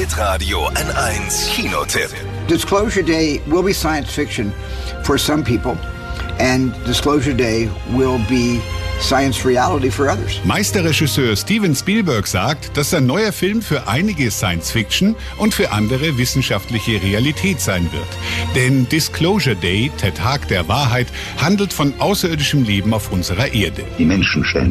Hitradio N1 Kinotipp. Disclosure Day will be science fiction for some people, and Disclosure Day will be science reality for others. Meisterregisseur Steven Spielberg sagt, dass sein neuer Film für einige Science Fiction und für andere wissenschaftliche Realität sein wird. Denn Disclosure Day, der Tag der Wahrheit, handelt von außerirdischem Leben auf unserer Erde. Die Menschen stellen